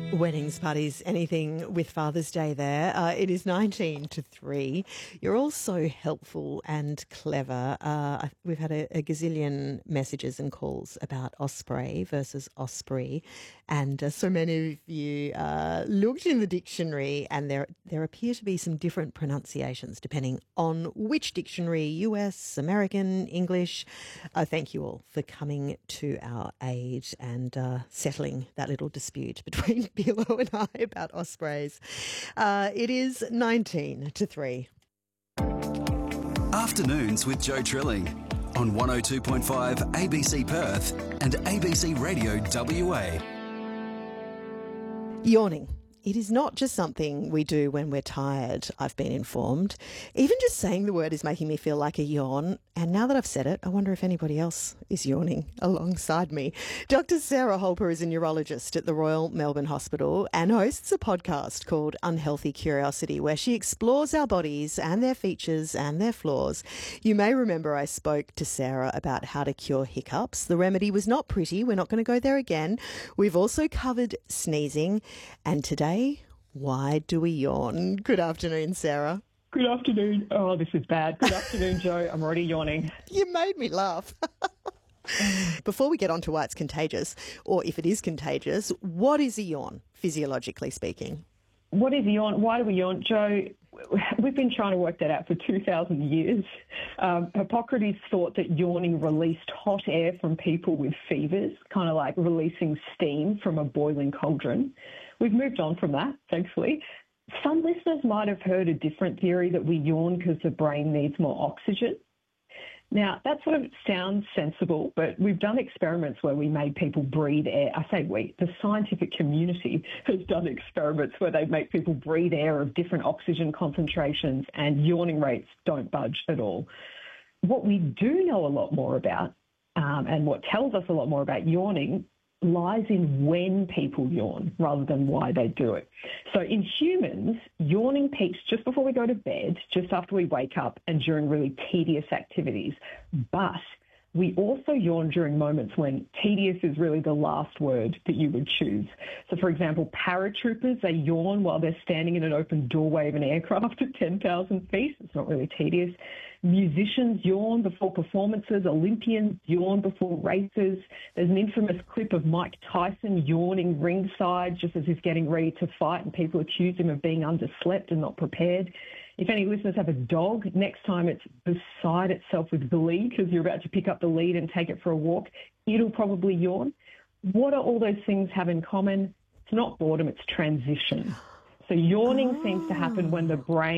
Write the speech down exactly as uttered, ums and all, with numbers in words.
Weddings, parties, anything with Father's Day there. Uh, it is nineteen to three. You're all so helpful and clever. Uh, we've had a, a gazillion messages and calls about Osprey versus Osprey. And uh, so many of you uh, looked in the dictionary, and there there appear to be some different pronunciations depending on which dictionary, U S, American, English. Uh, thank you all for coming to our aid and uh, settling that little dispute between Bilo and I about Ospreys. Uh, it is nineteen to three. Afternoons with Joe Trilling on one oh two point five A B C Perth and A B C Radio W A. Yawning. It is not just something we do when we're tired, I've been informed. Even just saying the word is making me feel like a yawn. And now that I've said it, I wonder if anybody else is yawning alongside me. Doctor Sarah Holper is a neurologist at the Royal Melbourne Hospital and hosts a podcast called Unhealthy Curiosity, where she explores our bodies and their features and their flaws. You may remember I spoke to Sarah about how to cure hiccups. The remedy was not pretty. We're not going to go there again. We've also covered sneezing. And today, why do we yawn? Good afternoon, Sarah. Good afternoon. Oh, this is bad. Good afternoon, Joe. I'm already yawning. You made me laugh. Before we get on to why it's contagious, or if it is contagious, what is a yawn, physiologically speaking? What is a yawn? Why do we yawn? Joe, we've been trying to work that out for two thousand years. Um, Hippocrates thought that yawning released hot air from people with fevers, kind of like releasing steam from a boiling cauldron. We've moved on from that, thankfully. Some listeners might have heard a different theory that we yawn because the brain needs more oxygen. Now, that sort of sounds sensible, but we've done experiments where we made people breathe air. I say we, the scientific community has done experiments where they make people breathe air of different oxygen concentrations, and yawning rates don't budge at all. What we do know a lot more about, um, and what tells us a lot more about yawning, lies in when people yawn rather than why they do it. So in humans, yawning peaks just before we go to bed, just after we wake up, and during really tedious activities. But we also yawn during moments when tedious is really the last word that you would choose. So, for example, paratroopers, they yawn while they're standing in an open doorway of an aircraft at ten thousand feet. It's not really tedious. Musicians yawn before performances. Olympians yawn before races. There's an infamous clip of Mike Tyson yawning ringside just as he's getting ready to fight, and people accuse him of being underslept and not prepared. If any listeners have a dog, next time it's beside itself with glee because you're about to pick up the lead and take it for a walk, it'll probably yawn. What do all those things have in common? It's not boredom, it's transition. So yawning oh. seems to happen when the brain